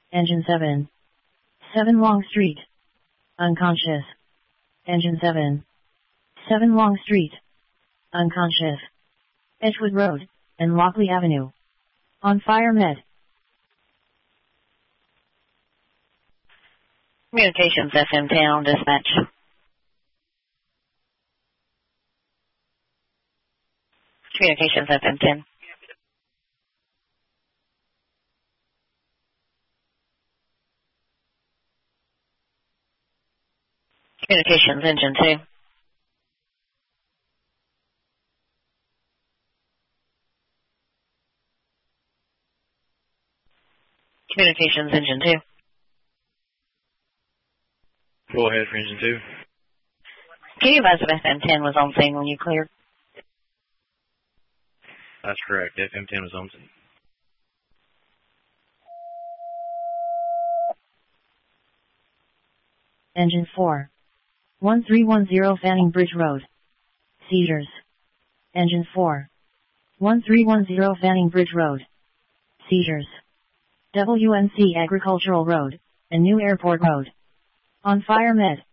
Engine 7. 7 Long Street. Unconscious. Engine 7. 7 Long Street. Unconscious. Edgewood Road, and Lockley Avenue. On fire med. Communications FM Town Dispatch. Communications FM 10. Communications Engine 2. Communications Engine 2. Go ahead for Engine 2. Can you advise if FM 10 was on scene when you cleared? That's correct. FM 10 was on scene. Engine 4. 1310 Fanning Bridge Road. Seizures. Engine 4. 1310 Fanning Bridge Road. Seizures. WNC Agricultural Road, and New Airport Road. On fire med.